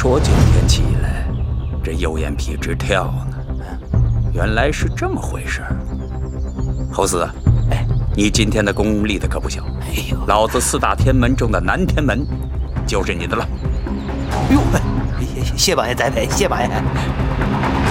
说今天起来，这右眼皮直跳呢，原来是这么回事。侯四，你今天的功立的可不小。老子4大天门中的南天门，就是你的了。 哟，谢王爷栽培，谢王爷。